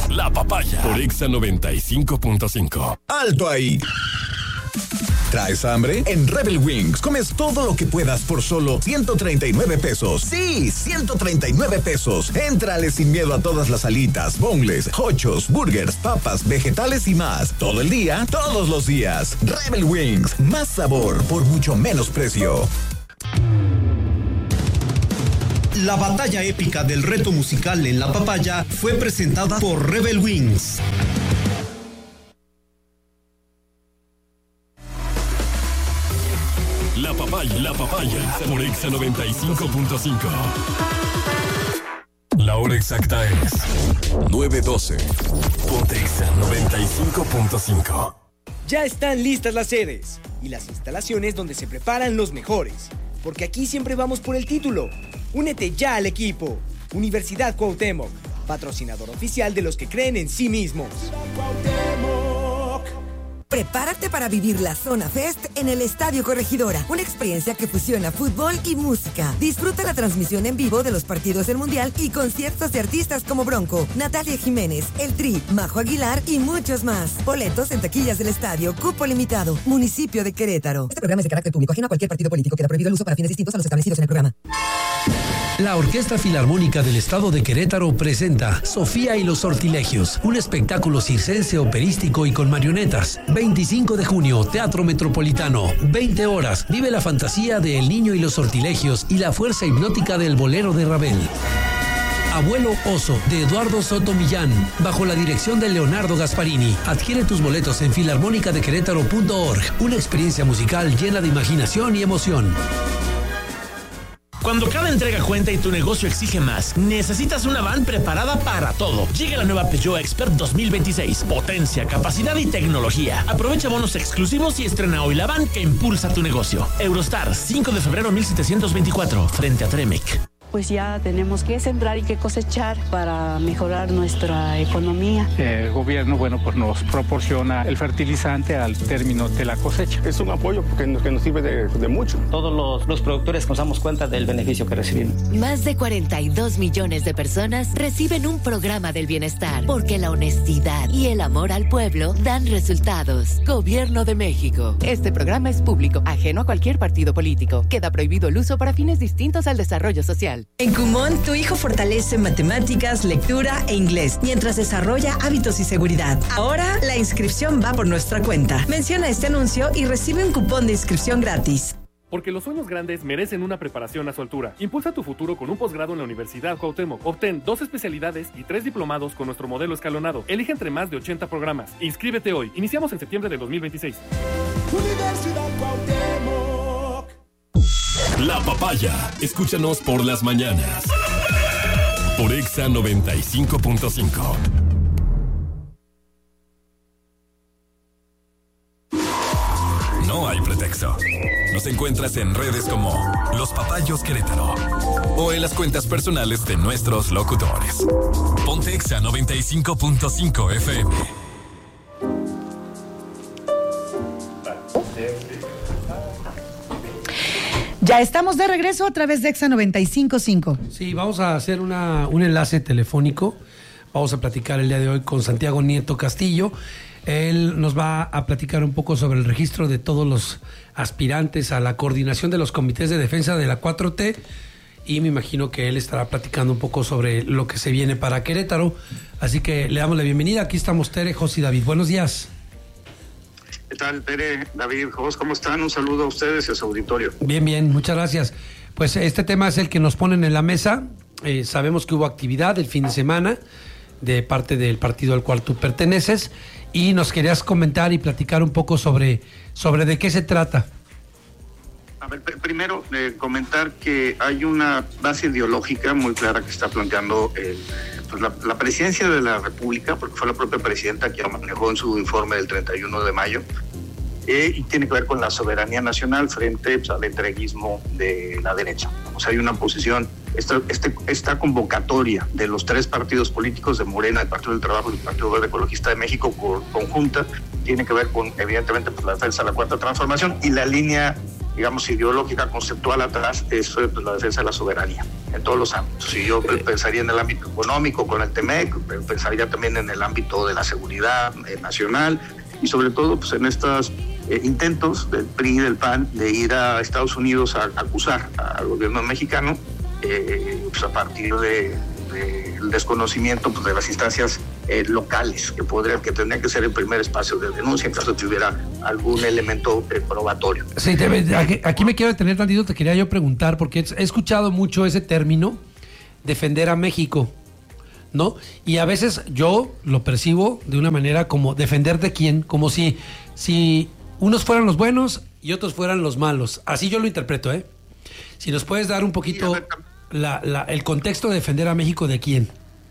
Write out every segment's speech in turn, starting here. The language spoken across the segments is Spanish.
La Papaya por Exa 95.5. ¡Alto ahí! ¿Traes hambre? En Rebel Wings comes todo lo que puedas por solo 139 pesos. ¡Sí! 139 pesos. Éntrale sin miedo a todas las alitas, boneless, hochos, burgers, papas, vegetales y más. Todo el día, todos los días. Rebel Wings. Más sabor por mucho menos precio. La batalla épica del reto musical en La Papaya fue presentada por Rebel Wings. La Papaya por Exa 95.5. La hora exacta es 9:12. Ponte Exa 95.5. Ya están listas las sedes y las instalaciones donde se preparan los mejores, porque aquí siempre vamos por el título. Únete ya al equipo. Universidad Cuauhtémoc, patrocinador oficial de los que creen en sí mismos. Prepárate para vivir la Zona Fest en el Estadio Corregidora, una experiencia que fusiona fútbol y música. Disfruta la transmisión en vivo de los partidos del Mundial y conciertos de artistas como Bronco, Natalia Jiménez, El Tri, Majo Aguilar y muchos más. Boletos en taquillas del estadio, cupo limitado, municipio de Querétaro. Este programa es de carácter público, ajeno a cualquier partido político. Queda prohibido el uso para fines distintos a los establecidos en el programa. La Orquesta Filarmónica del Estado de Querétaro presenta Sofía y los Sortilegios, un espectáculo circense operístico y con marionetas. 25 de junio, Teatro Metropolitano, 20 horas. Vive la fantasía de El Niño y los Sortilegios y la fuerza hipnótica del bolero de Ravel. Abuelo Oso, de Eduardo Soto Millán, bajo la dirección de Leonardo Gasparini. Adquiere tus boletos en filarmonicadequerétaro.org. Una experiencia musical llena de imaginación y emoción. Cuando cada entrega cuenta y tu negocio exige más, necesitas una van preparada para todo. Llega la nueva Peugeot Expert 2026. Potencia, capacidad y tecnología. Aprovecha bonos exclusivos y estrena hoy la van que impulsa tu negocio. Eurostar, 5 de febrero 1724, frente a Tremec. Pues ya tenemos que sembrar y que cosechar para mejorar nuestra economía. El gobierno, pues nos proporciona el fertilizante al término de la cosecha. Es un apoyo que nos sirve de mucho. Todos los productores nos damos cuenta del beneficio que recibimos. Más de 42 millones de personas reciben un programa del bienestar, porque la honestidad y el amor al pueblo dan resultados. Gobierno de México. Este programa es público, ajeno a cualquier partido político. Queda prohibido el uso para fines distintos al desarrollo social. En Kumon, tu hijo fortalece matemáticas, lectura e inglés, mientras desarrolla hábitos y seguridad. Ahora, la inscripción va por nuestra cuenta. Menciona este anuncio y recibe un cupón de inscripción gratis. Porque los sueños grandes merecen una preparación a su altura. Impulsa tu futuro con un posgrado en la Universidad Cuauhtémoc. Obtén 2 especialidades y 3 diplomados con nuestro modelo escalonado. Elige entre más de 80 programas. Inscríbete hoy. Iniciamos en septiembre de 2026. Universidad Cuauhtémoc. La Papaya. Escúchanos por las mañanas. Por Exa 95.5. No hay pretexto. Nos encuentras en redes como Los Papayos Querétaro o en las cuentas personales de nuestros locutores. Ponte Exa 95.5 FM. Ya estamos de regreso a través de Exa 95.5. Sí, vamos a hacer un enlace telefónico. Vamos a platicar el día de hoy con Santiago Nieto Castillo. Él nos va a platicar un poco sobre el registro de todos los aspirantes a la coordinación de los comités de defensa de la 4T. Y me imagino que él estará platicando un poco sobre lo que se viene para Querétaro. Así que le damos la bienvenida. Aquí estamos Tere, José y David. Buenos días. ¿Qué tal, Tere, David, Jos? ¿Cómo están? Un saludo a ustedes y a su auditorio. Bien, muchas gracias. Pues este tema es el que nos ponen en la mesa. Sabemos que hubo actividad el fin de semana de parte del partido al cual tú perteneces y nos querías comentar y platicar un poco sobre de qué se trata. A ver, primero comentar que hay una base ideológica muy clara que está planteando la presidencia de la República, porque fue la propia presidenta quien lo manejó en su informe del 31 de mayo, y tiene que ver con la soberanía nacional frente al entreguismo de la derecha. O sea, hay una posición, esta convocatoria de los 3 partidos políticos de Morena, el Partido del Trabajo y el Partido Verde Ecologista de México, conjunta, tiene que ver con, evidentemente, la defensa de la Cuarta Transformación y la línea, digamos, ideológica, conceptual atrás, eso es la defensa de la soberanía. en todos los ámbitos. Y yo pensaría en el ámbito económico con el TEMEC, pensaría también en el ámbito de la seguridad nacional y sobre todo pues en estos intentos del PRI y del PAN de ir a Estados Unidos a acusar al gobierno mexicano pues a partir del desconocimiento pues, de las instancias locales que tendría que ser el primer espacio de denuncia en caso de que hubiera algún elemento probatorio. Sí, aquí me quiero detener tantito, te quería yo preguntar, porque he escuchado mucho ese término, defender a México, ¿no? Y a veces yo lo percibo de una manera como defender de quién, como si unos fueran los buenos y otros fueran los malos. Así yo lo interpreto, ¿eh? Si nos puedes dar un poquito el contexto de defender a México, ¿de quién?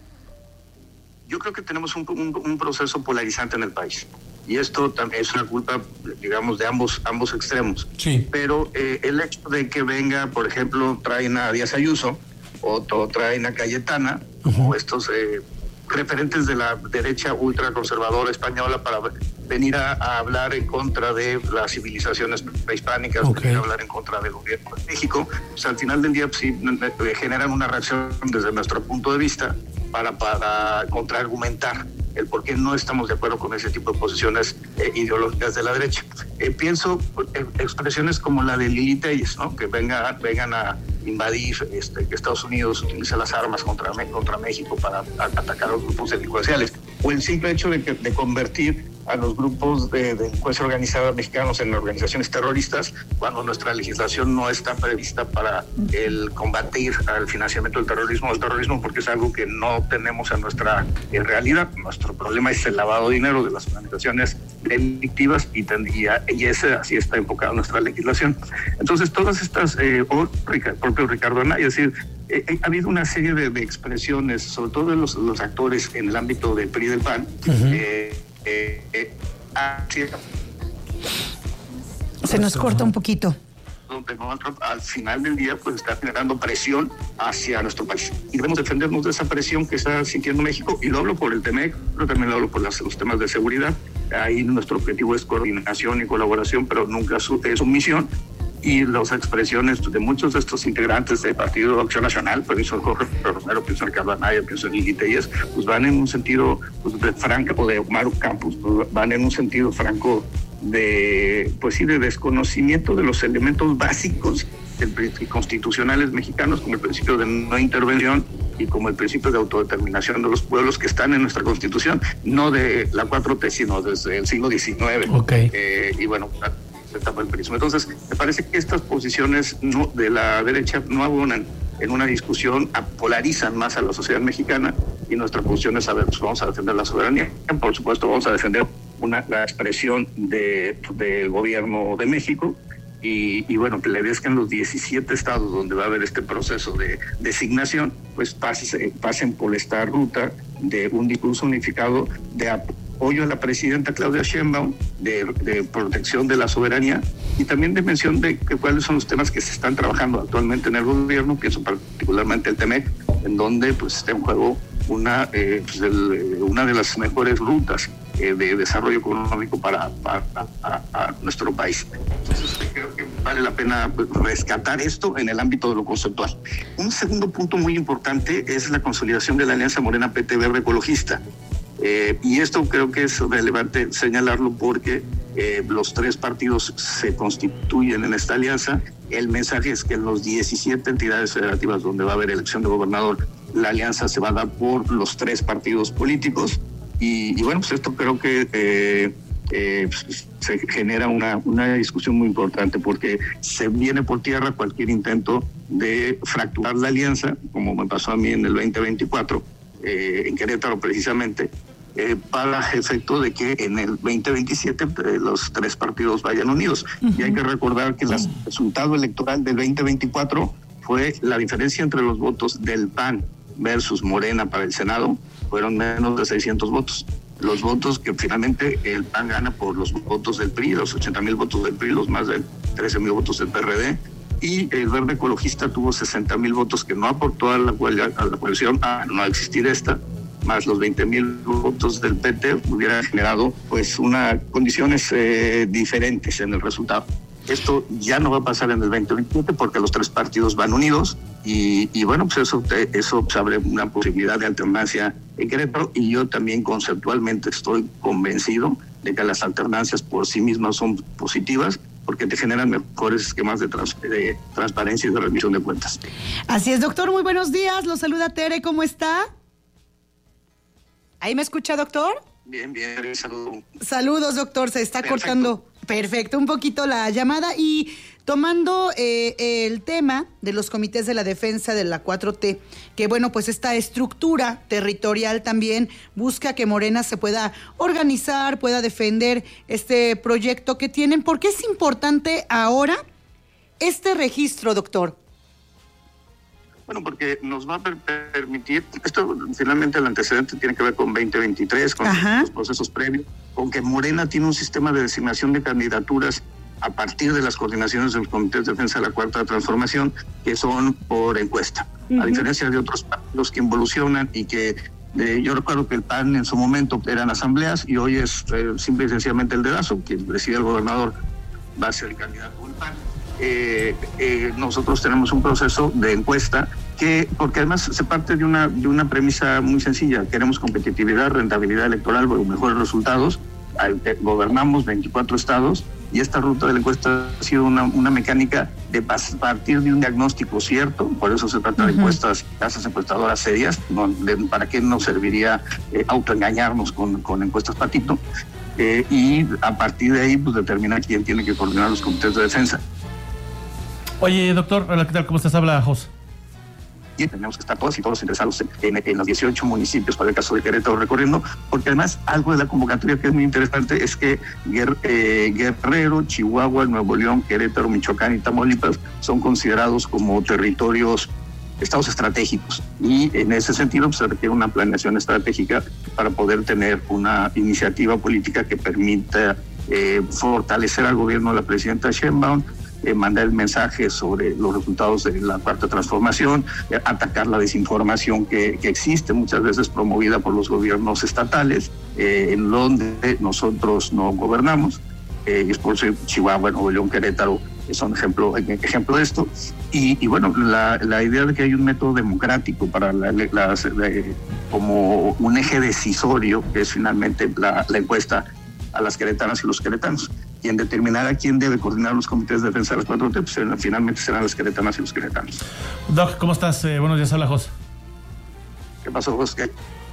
Yo creo que tenemos un proceso polarizante en el país. Y esto también es una culpa, digamos, de ambos extremos. Sí. Pero el hecho de que venga, por ejemplo, traen a Díaz Ayuso, o traen a Cayetana, o estos referentes de la derecha ultraconservadora española para venir a hablar en contra de las civilizaciones prehispánicas, venir a hablar en contra del gobierno de México. O sea, al final del día pues, sí, generan una reacción desde nuestro punto de vista para contraargumentar el por qué no estamos de acuerdo con ese tipo de posiciones ideológicas de la derecha. Pienso expresiones como la de Lili Telles, ¿no? Que vengan a invadir, que Estados Unidos utilice las armas contra México para atacar a los grupos delincuenciales, o el simple hecho de convertir a los grupos de delincuencia organizada mexicanos en organizaciones terroristas, cuando nuestra legislación no está prevista para el combatir al financiamiento del terrorismo, porque es algo que no tenemos en nuestra realidad. Nuestro problema es el lavado de dinero de las organizaciones delictivas y así está enfocada nuestra legislación. Entonces, todas estas, el propio Ricardo Anaya, es decir, ha habido una serie de expresiones, sobre todo de los actores en el ámbito del PRI y del PAN, se nos corta un poquito. Donde al final del día pues está generando presión hacia nuestro país y debemos defendernos de esa presión que está sintiendo México, y lo hablo por el TEMEC, pero también lo hablo por los temas de seguridad. Ahí nuestro objetivo es coordinación y colaboración, pero nunca es sumisión. Y las expresiones de muchos de estos integrantes del Partido de Acción Nacional, pienso en Jorge Romero, pienso en Ricardo Anaya, pienso en Lili Telles, pues van en un sentido de franco, o de Maru Campos, pues van en un sentido franco de desconocimiento de los elementos básicos constitucionales mexicanos, como el principio de no intervención y como el principio de autodeterminación de los pueblos que están en nuestra Constitución, no de la 4T, sino desde el siglo XIX. Y bueno, etapa del perismo. Entonces, me parece que estas posiciones de la derecha no abonan en una discusión, polarizan más a la sociedad mexicana, y nuestra posición es saber, pues vamos a defender la soberanía, por supuesto vamos a defender la expresión del gobierno de México, y bueno, que le ves que en los 17 estados donde va a haber este proceso de designación, pues pasen por esta ruta de un discurso unificado de apoyo a la presidenta Claudia Sheinbaum, de protección de la soberanía, y también de mención de cuáles son los temas que se están trabajando actualmente en el gobierno. Pienso particularmente el TEMEC, en donde pues está en juego una de las mejores rutas de desarrollo económico para nuestro país. Entonces creo que vale la pena rescatar esto en el ámbito de lo conceptual. Un segundo punto muy importante es la consolidación de la alianza Morena PT Verde Ecologista. Y esto creo que es relevante señalarlo porque los tres partidos se constituyen en esta alianza. El mensaje es que en los 17 entidades federativas donde va a haber elección de gobernador, la alianza se va a dar por los tres partidos políticos. Y bueno, pues esto creo que se genera una discusión muy importante, porque se viene por tierra cualquier intento de fracturar la alianza, como me pasó a mí en el 2024, en Querétaro precisamente, para efecto de que en el 2027 los tres partidos vayan unidos. Y hay que recordar que el resultado electoral del 2024 fue la diferencia entre los votos del PAN versus Morena para el Senado, fueron menos de 600 votos. Los votos que finalmente el PAN gana por los votos del PRI, los 80,000 votos del PRI, los más de 13,000 votos del PRD, y el Verde Ecologista tuvo 60,000 votos que no aportó a la coalición a no existir esta, más los 20,000 votos del PT, hubiera generado pues condiciones diferentes en el resultado. Esto ya no va a pasar en el 2027 porque los 3 partidos van unidos y bueno, pues eso pues abre una posibilidad de alternancia en Querétaro, y yo también conceptualmente estoy convencido de que las alternancias por sí mismas son positivas porque te generan mejores esquemas de transparencia y de rendición de cuentas. Así es, doctor, muy buenos días, lo saluda Tere, ¿cómo está? ¿Ahí me escucha, doctor? Bien, saludos. Saludos, doctor, se está cortando. Perfecto, un poquito la llamada y tomando el tema de los comités de la defensa de la 4T, que bueno, pues esta estructura territorial también busca que Morena se pueda organizar, pueda defender este proyecto que tienen. ¿Por qué es importante ahora este registro, doctor? Bueno, porque nos va a permitir, esto finalmente el antecedente tiene que ver con 2023, con los procesos previos, con que Morena tiene un sistema de designación de candidaturas a partir de las coordinaciones de los comités de defensa de la Cuarta Transformación, que son por encuesta, a diferencia de otros partidos que involucionan y que yo recuerdo que el PAN en su momento eran asambleas y hoy es simple y sencillamente el dedazo, quien decide el gobernador va a ser el candidato del PAN. Nosotros tenemos un proceso de encuesta porque además se parte de una premisa muy sencilla: queremos competitividad, rentabilidad electoral, mejores resultados. Gobernamos 24 estados y esta ruta de la encuesta ha sido una mecánica de partir de un diagnóstico cierto. Por eso se trata de encuestas, casas encuestadoras serias. ¿Para qué nos serviría autoengañarnos con encuestas patito? Y a partir de ahí pues determinar quién tiene que coordinar los comités de defensa. Oye, doctor, hola, ¿qué tal? ¿Cómo estás? Habla Jos. Y tenemos que estar todos y todos interesados en los 18 municipios, para el caso de Querétaro, recorriendo, porque además algo de la convocatoria que es muy interesante es que Guerrero, Chihuahua, Nuevo León, Querétaro, Michoacán y Tamaulipas son considerados como estados estratégicos, y en ese sentido pues, se requiere una planeación estratégica para poder tener una iniciativa política que permita fortalecer al gobierno de la presidenta Sheinbaum, mandar el mensaje sobre los resultados de la Cuarta Transformación, atacar la desinformación que existe, muchas veces promovida por los gobiernos estatales, en donde nosotros no gobernamos, y es por eso Chihuahua, Nuevo León, Querétaro son ejemplo de esto. Y bueno, la idea de que hay un método democrático para como un eje decisorio, que es finalmente la encuesta a las queretanas y los queretanos. Quien determinará quién debe coordinar los comités de defensa de las 4T, pues finalmente serán las queretanas y los queretanos. Doc, ¿cómo estás? Buenos días, habla Jos. ¿Qué pasó, Jos? ¿Qué?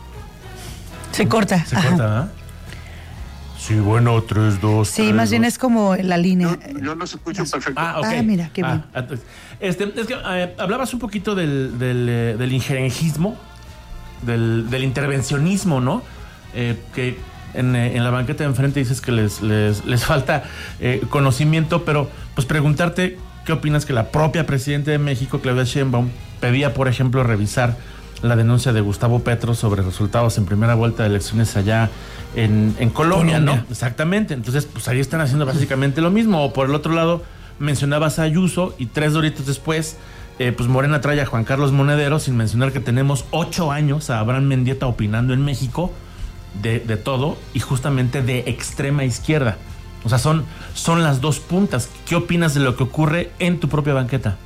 Se corta. Se corta, ¿eh? Sí, bueno, 3, 2. Sí, 3, más 2. Bien es como la línea. Yo los escucho perfecto. Okay. Mira, qué bien. Es que hablabas un poquito del injerengismo, del intervencionismo, ¿no? Que en la banqueta de enfrente dices que les falta conocimiento, pero pues preguntarte qué opinas que la propia presidenta de México, Claudia Sheinbaum, pedía, por ejemplo, revisar la denuncia de Gustavo Petro sobre resultados en primera vuelta de elecciones allá en Colombia, ¿no? Exactamente. Entonces, pues ahí están haciendo básicamente lo mismo. O por el otro lado, mencionabas a Ayuso y 3 doritos después, pues Morena trae a Juan Carlos Monedero, sin mencionar que tenemos 8 años a Abraham Mendieta opinando en México de todo y justamente de extrema izquierda. O sea, son las dos puntas. ¿Qué opinas de lo que ocurre en tu propia banqueta?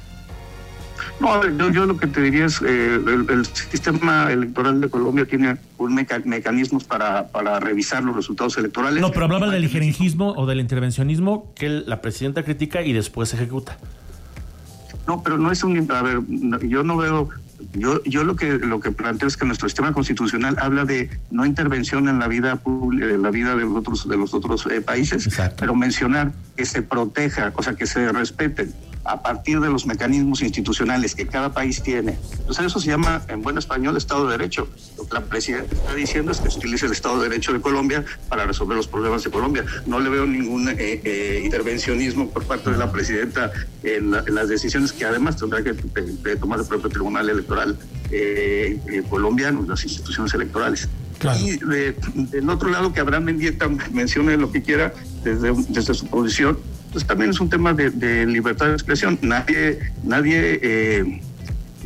No, yo lo que te diría es el sistema electoral de Colombia tiene mecanismos para revisar los resultados electorales. No, pero hablaba del injerengismo o del intervencionismo que la presidenta critica y después ejecuta. No, pero no es a ver, yo no veo. Yo lo que planteo es que nuestro sistema constitucional habla de no intervención en la vida pública, en la vida de los otros países. Exacto. Pero mencionar que se proteja, o sea, que se respeten a partir de los mecanismos institucionales que cada país tiene. Entonces eso se llama, en buen español, Estado de Derecho. Lo que la presidenta está diciendo es que se utilice el Estado de Derecho de Colombia para resolver los problemas de Colombia. No le veo ningún intervencionismo por parte de la presidenta en las decisiones que además tendrá que tomar el propio Tribunal Electoral colombiano, las instituciones electorales. Claro. Y del otro lado, que Abraham Mendieta mencione lo que quiera desde su posición, pues también es un tema de libertad de expresión. Nadie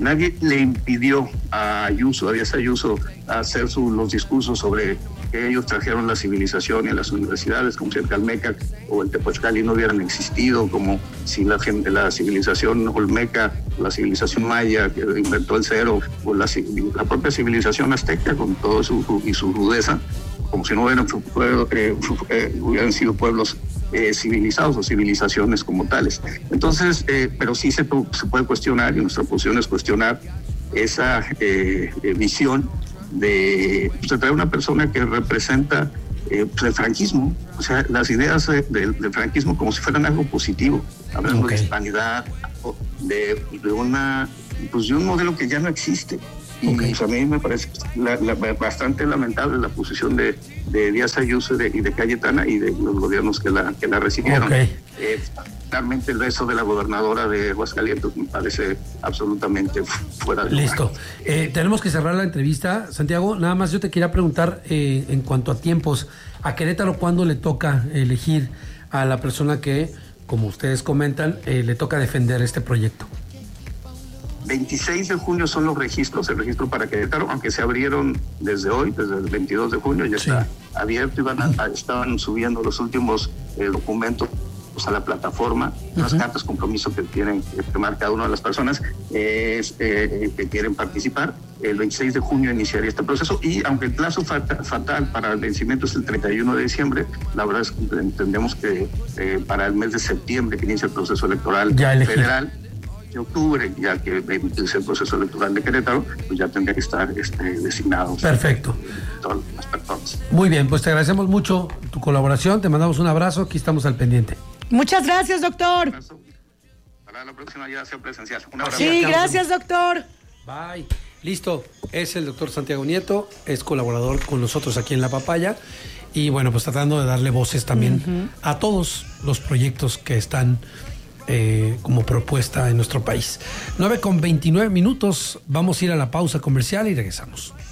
Nadie le impidió a Ayuso, a Díaz Ayuso, hacer los discursos sobre que ellos trajeron la civilización en las universidades, como si el Calmecac o el Tepochcali no hubieran existido, como si la civilización olmeca, la civilización maya que inventó el cero, o la propia civilización azteca con todo su rudeza, como si no hubieran sido pueblos civilizados o civilizaciones como tales. Entonces, pero sí se puede cuestionar, y nuestra posición es cuestionar esa visión de traer una persona que representa el franquismo, o sea, las ideas del franquismo como si fueran algo positivo, hablando de hispanidad, de un modelo que ya no existe. Y a mí me parece bastante lamentable la posición de Díaz Ayuso y de Cayetana y de los gobiernos que la recibieron. Realmente el beso de la gobernadora de Aguascalientes me parece absolutamente fuera de lugar. Listo. Tenemos que cerrar la entrevista, Santiago. Nada más yo te quería preguntar en cuanto a tiempos, a Querétaro, ¿cuándo le toca elegir a la persona que, como ustedes comentan, le toca defender este proyecto? 26 de junio son los registros, el registro para Querétaro, aunque se abrieron desde hoy, desde el 22 de junio, ya está abierto y estaban subiendo los últimos documentos a la plataforma, las cartas compromiso que tienen que firmar cada una de las personas que quieren participar. El 26 de junio iniciaría este proceso y aunque el plazo fatal para el vencimiento es el 31 de diciembre, la verdad es que entendemos que para el mes de septiembre que inicia el proceso electoral federal, de octubre, ya que es el proceso electoral de Querétaro, pues ya tendría que estar designado. Perfecto. Todas las personas. Muy bien, pues te agradecemos mucho tu colaboración, te mandamos un abrazo, aquí estamos al pendiente. Muchas gracias, doctor. Para la próxima ya sea presencial. Un abrazo. Sí, gracias, doctor. Bye. Listo, es el doctor Santiago Nieto, es colaborador con nosotros aquí en La Papaya y bueno, pues tratando de darle voces también a todos los proyectos que están como propuesta en nuestro país. 9:29 minutos, vamos a ir a la pausa comercial y regresamos.